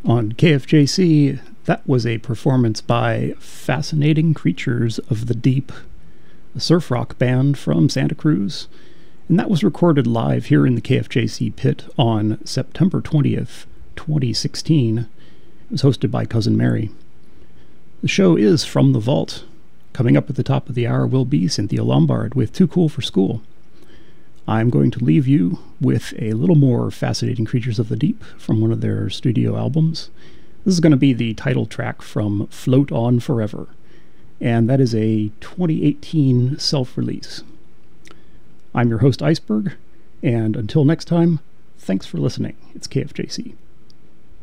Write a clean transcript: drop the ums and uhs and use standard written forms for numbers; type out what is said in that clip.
On KFJC, that was a performance by Fascinating Creatures of the Deep, a surf rock band from Santa Cruz, and that was recorded live here in the KFJC pit on September 20th, 2016. It was hosted by Cousin Mary. The show is From the Vault. Coming up at the top of the hour will be Cynthia Lombard with Too Cool for School. I'm going to leave you with a little more Fascinating Creatures of the Deep from one of their studio albums. This is going to be the title track from Float On Forever, and that is a 2018 self-release. I'm your host, Iceberg, and until next time, thanks for listening. It's KFJC.